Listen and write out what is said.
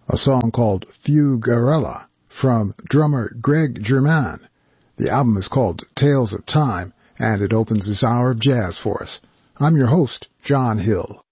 a song called Fugarella from drummer Greg German. The album is called Tales of Time, and it opens this hour of jazz for us. I'm your host, John Hill.